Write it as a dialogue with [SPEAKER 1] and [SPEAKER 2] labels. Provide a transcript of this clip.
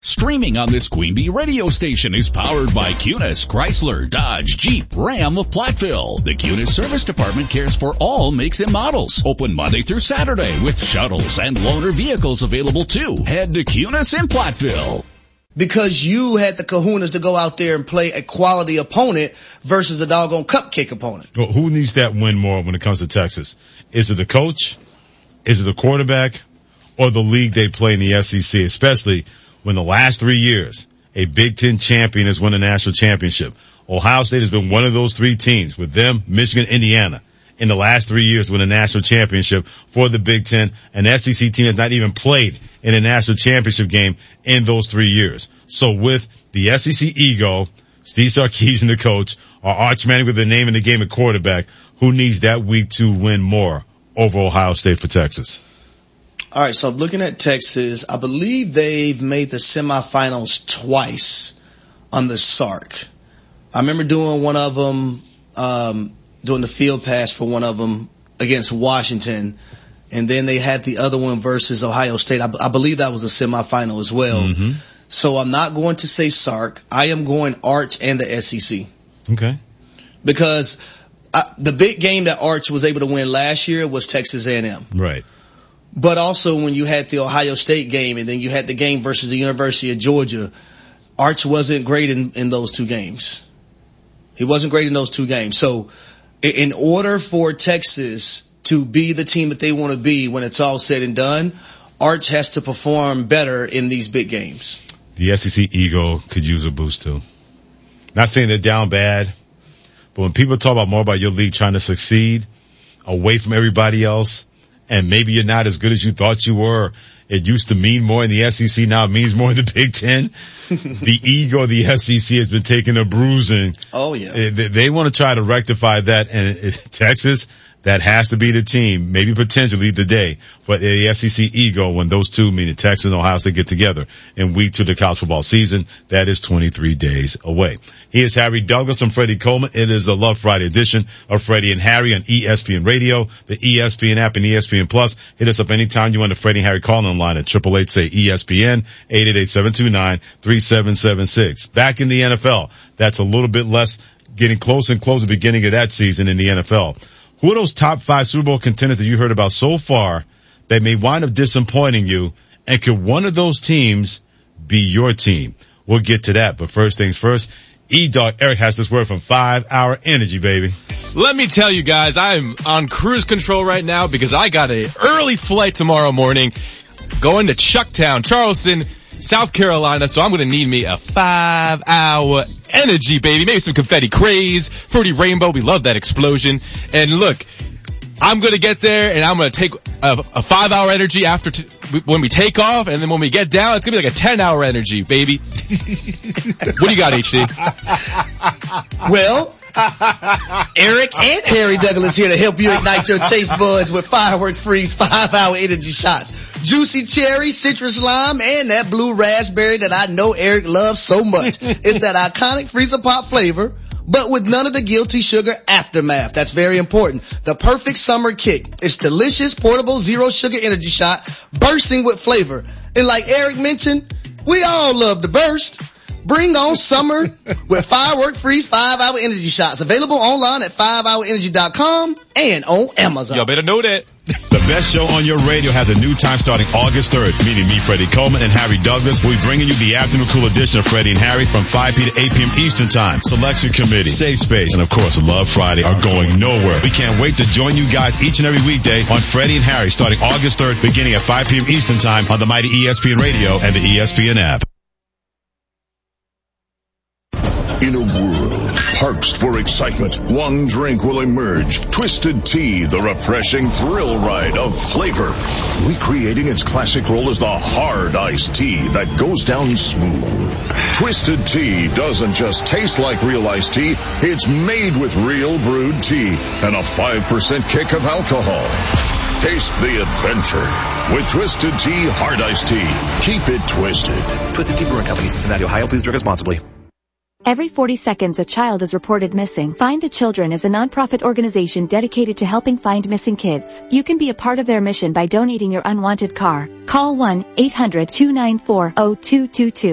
[SPEAKER 1] Streaming on this Queen Bee radio station is powered by Cunis, Chrysler, Dodge, Jeep, Ram of Platteville. The Cunis Service Department cares for all makes and models. Open Monday through Saturday with shuttles and loaner vehicles available too. Head to Cunis in Platteville.
[SPEAKER 2] Because you had the kahunas to go out there and play a quality opponent versus a doggone cupcake opponent.
[SPEAKER 3] Well, who needs that win more when it comes to Texas? Is it the coach? Is it the quarterback? Or the league they play in the SEC, especially when the last 3 years a Big Ten champion has won a national championship? Ohio State has been one of those three teams, with them, Michigan, Indiana, in the last 3 years win a national championship for the Big Ten. An SEC team has not even played in a national championship game in those 3 years. So with the SEC ego, Steve Sarkisian, the coach, or Arch Manning with the name in the game at quarterback, who needs that week to win more over Ohio State for Texas?
[SPEAKER 2] All right, so I'm looking at Texas. I believe they've made the semifinals twice on the SARC. I remember doing one of them, doing the field pass for one of them against Washington, and then they had the other one versus Ohio State. I believe that was a semifinal as well. Mm-hmm. So I'm not going to say SARC. I am going Arch and the SEC.
[SPEAKER 3] Okay.
[SPEAKER 2] Because the big game that Arch was able to win last year was Texas A&M.
[SPEAKER 3] Right.
[SPEAKER 2] But also when you had the Ohio State game and then you had the game versus the University of Georgia, Arch wasn't great in those two games. He wasn't great in those two games. So in order for Texas to be the team that they want to be when it's all said and done, Arch has to perform better in these big games.
[SPEAKER 3] The SEC ego could use a boost too. Not saying they're down bad, but when people talk more about your league trying to succeed away from everybody else, and maybe you're not as good as you thought you were, it used to mean more in the SEC, now it means more in the Big Ten. The ego of the SEC has been taking a bruising.
[SPEAKER 2] Oh, yeah.
[SPEAKER 3] They want to try to rectify that, and Texas, that has to be the team, maybe potentially the day, but the SEC ego, when those two, meaning Texas and Ohio State, get together in week 2 of the college football season, that is 23 days away. He is Harry Douglas. I'm Freddie Coleman. It is the Love Friday edition of Freddie and Harry on ESPN Radio, the ESPN app, and ESPN Plus. Hit us up anytime you want the Freddie and Harry call-in line at 888 say ESPN, 888-729-3776. Back in the NFL, that's a little bit less, getting closer and closer to the beginning of that season in the NFL. Who are those top 5 Super Bowl contenders that you heard about so far that may wind up disappointing you? And could one of those teams be your team? We'll get to that. But first things first, E-Dog Eric has this word from 5 Hour Energy, baby.
[SPEAKER 4] Let me tell you guys, I'm on cruise control right now because I got an early flight tomorrow morning going to Chucktown, Charleston, South Carolina, so I'm going to need me a 5 Hour Energy, baby. Maybe some confetti craze, fruity rainbow. We love that explosion. And look, I'm going to get there and I'm going to take a 5 Hour Energy after when we take off, and then when we get down, it's going to be like a 10 Hour Energy, baby. What do you got, HD?
[SPEAKER 2] Well, Eric and Harry Douglas here to help you ignite your taste buds with Firework Freeze 5 Hour Energy shots. Juicy cherry, citrus lime, and that blue raspberry that I know Eric loves so much. It's that iconic freezer pop flavor, but with none of the guilty sugar aftermath. That's very important. The perfect summer kick. It's delicious, portable, zero sugar energy shot, bursting with flavor. And like Eric mentioned, we all love to burst. Bring on summer with Firework Freeze 5 Hour Energy shots. Available online at 5hourenergy.com and on Amazon.
[SPEAKER 4] Y'all better know that.
[SPEAKER 3] The best show on your radio has a new time starting August 3rd, meaning me, Freddie Coleman, and Harry Douglas. We'll be bringing you the afternoon cool edition of Freddie and Harry from 5 p. to 8 p.m. Eastern Time. Selection Committee, Safe Space, and of course Love Friday are going nowhere. We can't wait to join you guys each and every weekday on Freddie and Harry starting August 3rd, beginning at 5 p.m. Eastern Time on the mighty ESPN Radio and the ESPN app.
[SPEAKER 5] In a world parched for excitement, one drink will emerge. Twisted Tea, the refreshing thrill ride of flavor. Recreating its classic role as the hard iced tea that goes down smooth. Twisted Tea doesn't just taste like real iced tea, it's made with real brewed tea and a 5% kick of alcohol. Taste the adventure with Twisted Tea Hard Iced Tea. Keep it twisted.
[SPEAKER 6] Twisted Tea Brewing Company, Cincinnati, Ohio. Please drink responsibly.
[SPEAKER 7] Every 40 seconds a child is reported missing. Find the Children is a nonprofit organization dedicated to helping find missing kids. You can be a part of their mission by donating your unwanted car. Call 1-800-294-0222.